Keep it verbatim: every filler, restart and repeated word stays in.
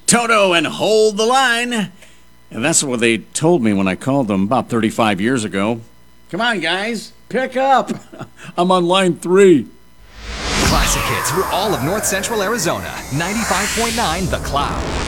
Toto and Hold the Line. And that's what they told me when I called them about thirty-five years ago. Come on, guys, pick up. I'm on line three. Classic hits through all of North Central Arizona. ninety-five point nine The Cloud.